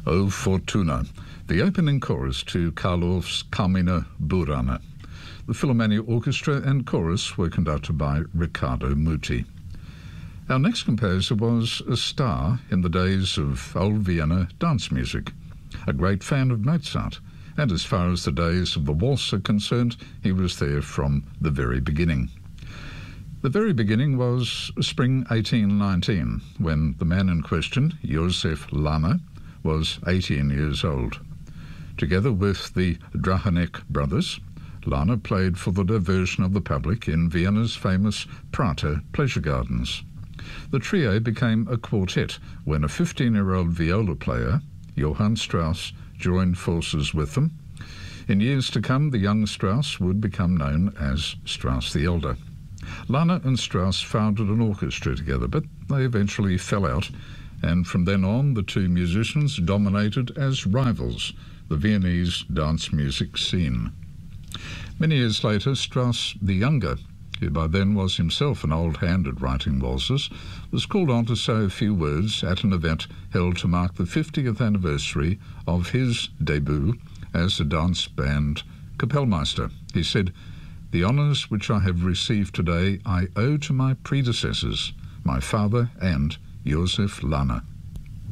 O Fortuna, the opening chorus to Karloff's Carmina Burana. The Philharmonia Orchestra and chorus were conducted by Riccardo Muti. Our next composer was a star in the days of old Vienna dance music, a great fan of Mozart, and as far as the days of the waltz are concerned, he was there from the very beginning. The very beginning was spring 1819, when the man in question, Josef Lahner, was 18 years old. Together with the Drahanek brothers, Lahner played for the diversion of the public in Vienna's famous Prater pleasure gardens. The trio became a quartet when a 15-year-old viola player, Johann Strauss, joined forces with them. In years to come, the young Strauss would become known as Strauss the Elder. Lahner and Strauss founded an orchestra together, but they eventually fell out, and from then on the two musicians dominated as rivals the Viennese dance music scene. Many years later, Strauss the Younger, who by then was himself an old hand at writing waltzes, was called on to say a few words at an event held to mark the 50th anniversary of his debut as a dance band Kapellmeister. He said, "The honours which I have received today I owe to my predecessors, my father and Josef Lahner."